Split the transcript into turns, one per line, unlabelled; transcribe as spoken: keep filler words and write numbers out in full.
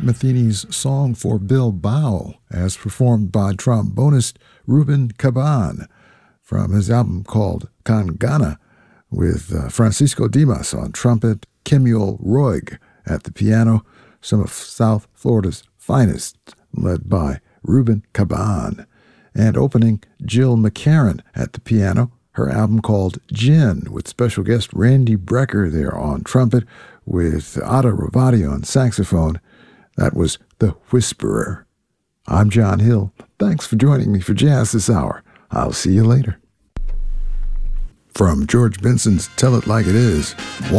Metheny's Song for Bilbao, as performed by trombonist Ruben Caban from his album called Kangana, with uh, Francisco Dimas on trumpet, Kemuel Roig at the piano, some of South Florida's finest, led by Ruben Caban, and opening Jill McCarran at the piano, her album called Gin, with special guest Randy Brecker there on trumpet, with Ada Ravati on saxophone. That was The Whisperer. I'm John Hill. Thanks for joining me for Jazz this hour. I'll see you later. From George Benson's Tell It Like It Is,